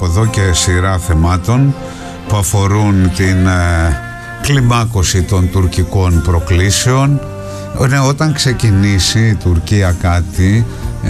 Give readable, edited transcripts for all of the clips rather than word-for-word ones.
από εδώ και σειρά θεμάτων που αφορούν την κλιμάκωση των τουρκικών προκλήσεων. Όταν ξεκινήσει η Τουρκία κάτι,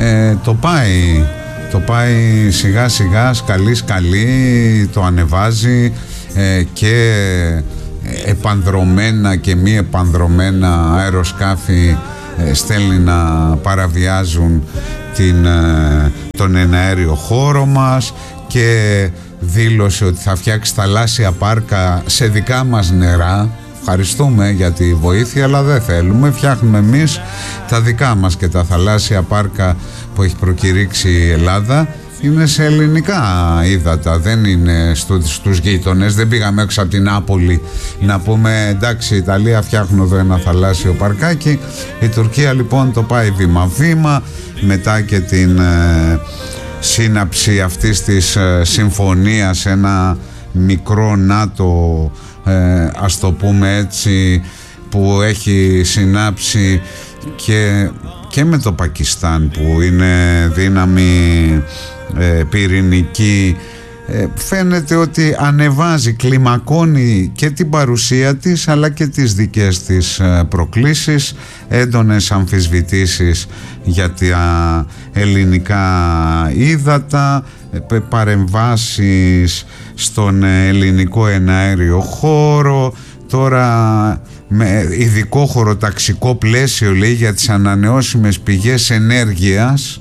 το πάει σιγά σιγά, σκαλί, το ανεβάζει και επανδρωμένα και μη επανδρωμένα αεροσκάφη στέλνει να παραβιάζουν τον εναέριο χώρο μας, και δήλωσε ότι θα φτιάξει θαλάσσια πάρκα σε δικά μας νερά. Ευχαριστούμε για τη βοήθεια, αλλά δεν θέλουμε, φτιάχνουμε εμείς τα δικά μας, και τα θαλάσσια πάρκα που έχει προκηρύξει η Ελλάδα είναι σε ελληνικά ύδατα, δεν είναι στους γείτονες. Δεν πήγαμε έξω από την Νάπολη να πούμε εντάξει, η Ιταλία φτιάχνω εδώ ένα θαλάσσιο παρκάκι. Η Τουρκία λοιπόν το πάει βήμα-βήμα, μετά και την σύναψη αυτής της συμφωνίας, ένα μικρό ΝΑΤΟ, ας το πούμε έτσι, που έχει συνάψει και με το Πακιστάν, που είναι δύναμη πυρηνική. Φαίνεται ότι ανεβάζει, κλιμακώνει και την παρουσία της αλλά και τις δικές της προκλήσεις, έντονες αμφισβητήσεις για τα ελληνικά ύδατα, παρεμβάσεις στον ελληνικό εναέριο χώρο, τώρα με ειδικό χωροταξικό πλαίσιο, λέει, για τις ανανεώσιμες πηγές ενέργειας,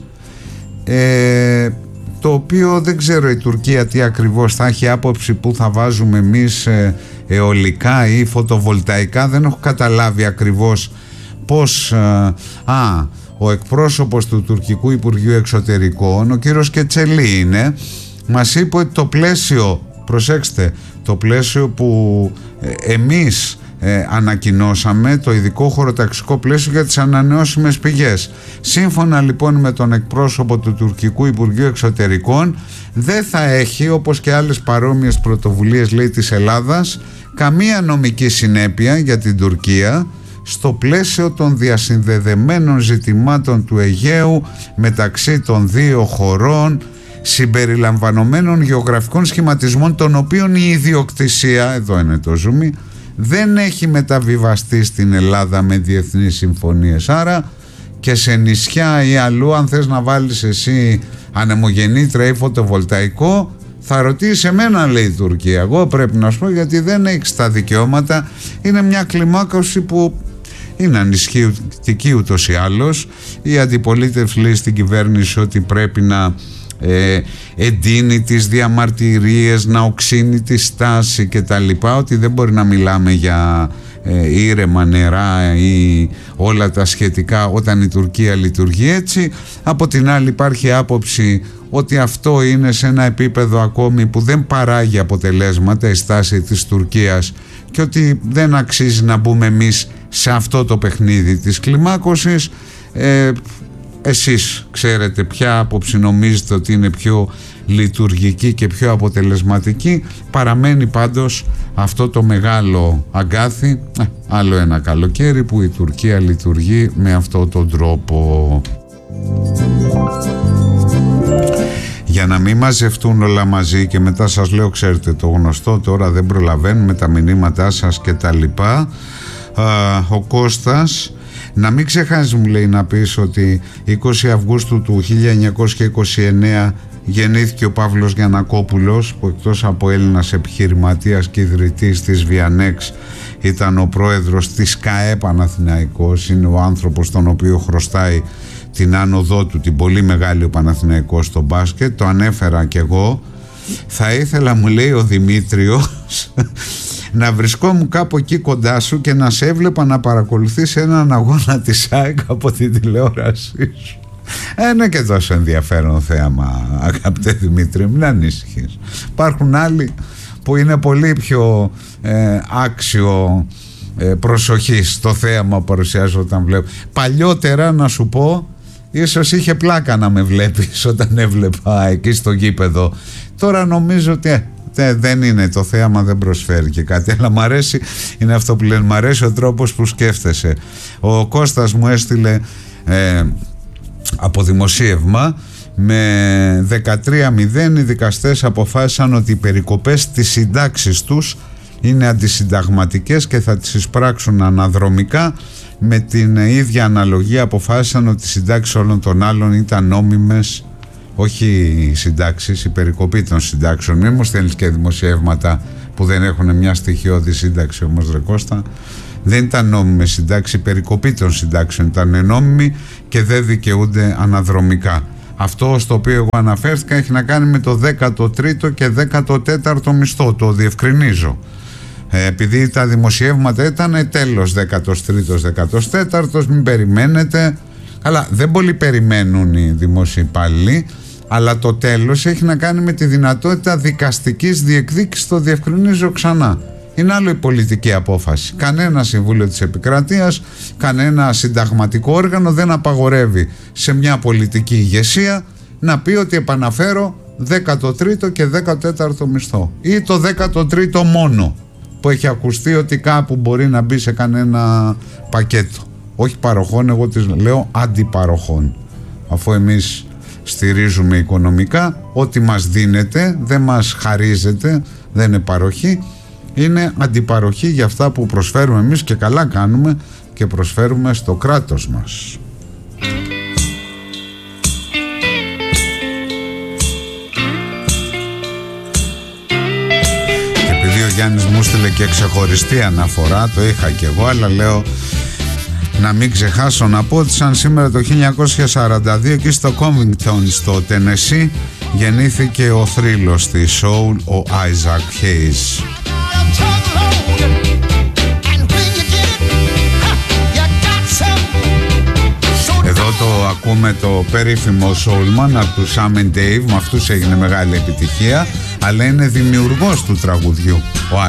το οποίο δεν ξέρω η Τουρκία τι ακριβώς θα έχει άποψη, που θα βάζουμε εμείς αιωλικά ή φωτοβολταϊκά. Δεν έχω καταλάβει ακριβώς πώς. Ο εκπρόσωπος του Τουρκικού Υπουργείου Εξωτερικών, ο κύριος Κετσελή είναι, μας είπε ότι το πλαίσιο, προσέξτε, το πλαίσιο που εμείς ανακοινώσαμε, το ειδικό χωροταξικό πλαίσιο για τις ανανεώσιμες πηγές, σύμφωνα λοιπόν με τον εκπρόσωπο του Τουρκικού Υπουργείου Εξωτερικών, δεν θα έχει, όπως και άλλες παρόμοιες πρωτοβουλίες, λέει, της Ελλάδας, καμία νομική συνέπεια για την Τουρκία στο πλαίσιο των διασυνδεδεμένων ζητημάτων του Αιγαίου μεταξύ των δύο χωρών, συμπεριλαμβανομένων γεωγραφικών σχηματισμών, των οποίων η ιδιοκτησία, εδώ είναι το ζουμί, δεν έχει μεταβιβαστεί στην Ελλάδα με διεθνείς συμφωνίες. Άρα και σε νησιά ή αλλού, αν θες να βάλεις εσύ ανεμογεννήτρια ή φωτοβολταϊκό, θα ρωτήσει εμένα, λέει η Τουρκία. Εγώ πρέπει να σου πω, γιατί δεν έχεις τα δικαιώματα. Είναι μια κλιμάκωση που είναι ανισχυτική ούτως ή άλλως. Η αντιπολίτευση λέει στην κυβέρνηση ότι πρέπει να εντείνει τις διαμαρτυρίες, να οξύνει τη στάση και τα λοιπά, ότι δεν μπορεί να μιλάμε για ήρεμα νερά ή όλα τα σχετικά όταν η Τουρκία λειτουργεί έτσι. Από την άλλη υπάρχει άποψη ότι αυτό είναι σε ένα επίπεδο ακόμη που δεν παράγει αποτελέσματα η στάση της Τουρκίας, και ότι δεν αξίζει να μπούμε εμείς σε αυτό το παιχνίδι της κλιμάκωσης. Εσείς ξέρετε ποια άποψη νομίζετε ότι είναι πιο λειτουργική και πιο αποτελεσματική. Παραμένει πάντως αυτό το μεγάλο αγκάθι, άλλο ένα καλοκαίρι που η Τουρκία λειτουργεί με αυτόν τον τρόπο. Για να μην μαζευτούν όλα μαζί και μετά σας λέω, ξέρετε το γνωστό, τώρα δεν προλαβαίνουμε τα μηνύματά σας και τα λοιπά. Ο Κώστας, να μην ξεχάσεις, μου λέει, να πεις ότι 20 Αυγούστου του 1929 γεννήθηκε ο Παύλος Γιαννακόπουλος, που εκτός από Έλληνας επιχειρηματίας και ιδρυτής της Βιανέξ ήταν ο πρόεδρος της ΚΑΕ Παναθηναϊκός. Είναι ο άνθρωπος τον οποίο χρωστάει την άνοδό του, την πολύ μεγάλη, ο Παναθηναϊκός στο μπάσκετ. Το ανέφερα κι εγώ. Θα ήθελα, μου λέει ο Δημήτριος, να βρισκόμουν κάπου εκεί κοντά σου και να σε έβλεπα να παρακολουθείς έναν αγώνα της ΑΕΚ από την τηλεόρασή σου. Είναι και τόσο ενδιαφέρον θέαμα, αγαπητέ Δημήτρη, μην ανησυχείς. Υπάρχουν άλλοι που είναι πολύ πιο άξιο προσοχή στο θέαμα που παρουσιάζω όταν βλέπω. Παλιότερα, να σου πω, ίσως είχε πλάκα να με βλέπεις όταν έβλεπα εκεί στο γήπεδο. Τώρα νομίζω ότι δεν είναι, το θέαμα δεν προσφέρει και κάτι, αλλά μ' αρέσει, είναι αυτό που λένε, μ' αρέσει ο τρόπος που σκέφτεσαι. Ο Κώστας μου έστειλε από δημοσίευμα Με 13-0 οι δικαστές αποφάσισαν ότι οι περικοπές στις συντάξεις τους είναι αντισυνταγματικές και θα τις εισπράξουν αναδρομικά. Με την ίδια αναλογία αποφάσισαν ότι οι συντάξεις όλων των άλλων ήταν νόμιμες, όχι οι συντάξεις, η περικοπή των συντάξεων. Μην μου στέλνεις και δημοσιεύματα που δεν έχουν μια στοιχειώδη σύνταξη όμως, ρε Κώστα. Δεν ήταν νόμιμη συντάξη, η περικοπή των συντάξεων ήταν νόμιμη και δεν δικαιούνται αναδρομικά. Αυτό στο οποίο εγώ αναφέρθηκα έχει να κάνει με το 13ο και 14ο μισθό, το διευκρινίζω. Επειδή τα δημοσιεύματα ήταν τέλος 13ος, 14ος, μην περιμένετε. Αλλά δεν πολύ περιμένουν οι δημόσιοι υπάλληλοι, αλλά το τέλος έχει να κάνει με τη δυνατότητα δικαστικής διεκδίκησης, το διευκρινίζω ξανά. Είναι άλλο η πολιτική απόφαση. Κανένα Συμβούλιο της Επικρατείας, κανένα συνταγματικό όργανο δεν απαγορεύει σε μια πολιτική ηγεσία να πει ότι επαναφέρω 13ο και 14ο μισθό ή το 13ο μόνο, που έχει ακουστεί ότι κάπου μπορεί να μπει σε κανένα πακέτο. Όχι παροχών, εγώ τις λέω αντιπαροχών. Αφού εμείς στηρίζουμε οικονομικά, ό,τι μας δίνεται, δεν μας χαρίζεται, δεν είναι παροχή, είναι αντιπαροχή για αυτά που προσφέρουμε εμείς, και καλά κάνουμε και προσφέρουμε στο κράτος μας. Και επειδή ο Γιάννης μου στείλε και ξεχωριστή αναφορά, το είχα και εγώ, αλλά λέω να μην ξεχάσω να πω ότι σαν σήμερα το 1942 εκεί στο Covington στο Τενεσί γεννήθηκε ο θρύλος της soul, ο Isaac Hayes. Εδώ το ακούμε το περίφημο Soulman από του Sam and Dave, με αυτούς έγινε μεγάλη επιτυχία, αλλά είναι δημιουργός του τραγουδιού ο